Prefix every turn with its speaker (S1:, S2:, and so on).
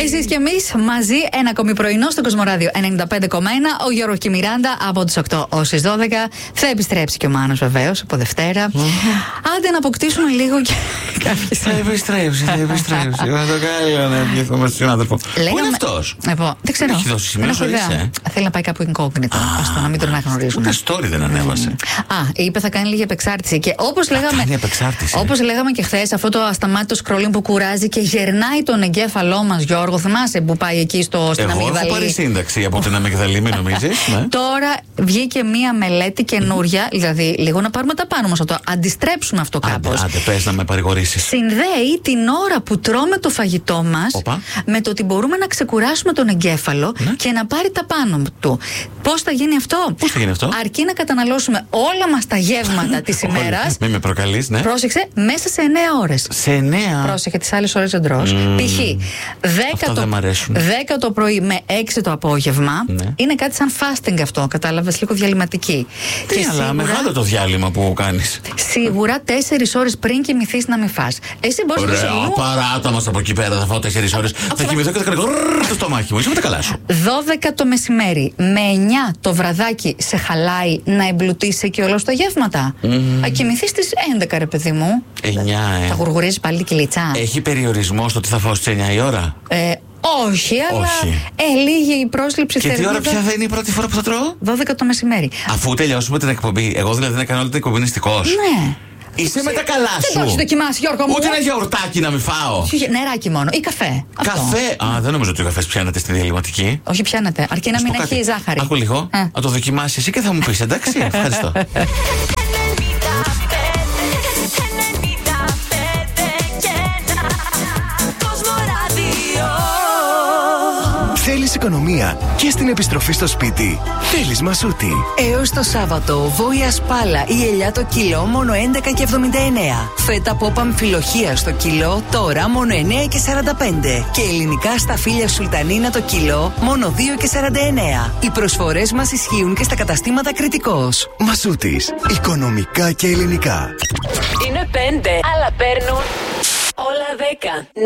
S1: Εσείς και εμείς μαζί, ένα ακόμη πρωινό στο Κοσμοράδιο 95,1. Ο Γιώργος και η Μιράντα από τις 8 ως τις 12. Θα επιστρέψει και ο Μάνος βεβαίως από Δευτέρα. Άντε να αποκτήσουμε λίγο και κάποιες.
S2: Θα επιστρέψει. Εγώ θα το κάνω να βγηθούμε στον συνάδελφο. Πού είναι αυτός?
S1: Δεν ξέρω.
S2: Έχει δώσει σημείο ζωής,
S1: Θέλει να πάει κάπου incognito. Ώστε να μην τον αναγνωρίζουν.
S2: Ούτε story δεν ανέβασε.
S1: Είπε θα κάνει λίγη επεξάρτηση. Και όπως λέγαμε και χθες, αυτό το ασταμάτητο scrolling που κουράζει και γερνάει τον εγκέφαλό μας, Γιώργο, θυμάσαι που πάει εκεί στην αμυγδαλή.
S2: Εγώ έχω πάρει σύνταξη από την αμυγδαλή, μην νομίζεις.
S1: Τώρα βγήκε μία μελέτη καινούρια, δηλαδή λίγο να πάρουμε τα πάνω μας, να το αντιστρέψουμε αυτό κάπως.
S2: Άντε, πες να με παρηγορήσεις.
S1: Συνδέει την ώρα που τρώμε το φαγητό μας με το ότι μπορούμε να ξεκουράσουμε τον εγκέφαλο και να πάρει τα πάνω του. Πώς θα γίνει αυτό? Αρκεί να καταναλώσουμε όλα μας τα γεύματα της ημέρας.
S2: Μην με προκαλείς, ναι.
S1: Πρόσεξε, μέσα σε 9 ώρες.
S2: Σε 9.
S1: Πρόσεχε, τις άλλες ώρες δεν τρως. Π.χ. 10 το πρωί με 6 το απόγευμα. Είναι κάτι σαν fasting αυτό, κατάλαβες, λίγο διαλυματική.
S2: Αλλά μεγάλο το διάλειμμα που κάνεις.
S1: Σίγουρα 4 ώρες πριν κοιμηθείς να μην φας. Εσύ μπορείς να
S2: Ωραία, παράτα μας από εκεί πέρα, θα φάω 4 ώρες. Θα κοιμηθώ και θα κάνω το στομάχι μου. Είσαι με τα καλά σου.
S1: 12 το μεσημέρι με 9 το βραδάκι σε χαλάει να εμπλουτίσει και όλα στα γεύματα. Θα κοιμηθείς στις 11, ρε παιδί μου.
S2: 9,
S1: Θα γουργουρίζεις πάλι κυλίτσα.
S2: Έχει περιορισμό στο τι θα φάω στις 9 η ώρα?
S1: Όχι, αλλά λίγη η πρόσληψη
S2: θερμίδας. Και τι ώρα πια θα είναι η πρώτη φορά που θα τρώω?
S1: 12 το μεσημέρι.
S2: Αφού τελειώσουμε την εκπομπή. Εγώ δηλαδή δεν έκανα όλη την εκπομπή νηστικός.
S1: Ναι.
S2: Είσαι με τα καλά σου.
S1: Δεν το έχεις δοκιμάσει, Γιώργο μου.
S2: Ούτε ένα γιαουρτάκι να μην φάω.
S1: Νεράκι μόνο ή καφέ.
S2: Καφέ. Δεν νομίζω ότι ο καφές πιάνεται στη διαλυματική.
S1: Όχι, πιάνεται. Αρκεί να μην έχει ζάχαρη.
S2: Άκου λίγο. Να το δοκιμάσεις εσύ και θα μου πεις, εντάξει. Ευχαριστώ.
S3: Θέλεις οικονομία και στην επιστροφή στο σπίτι? Θέλεις Μασούτη.
S4: Έως το Σάββατο, βόηα σπάλα ή ελιά το κιλό μόνο 11,79. Φέτα πόπα αμφιλοχία στο κιλό τώρα μόνο 9,45. Και ελληνικά σταφύλια σουλτανίνα το κιλό μόνο 2,49. Οι προσφορές μας ισχύουν και στα καταστήματα Κρητικός.
S3: Μασούτης. Οικονομικά και ελληνικά.
S5: Είναι 5, αλλά παίρνουν όλα 10.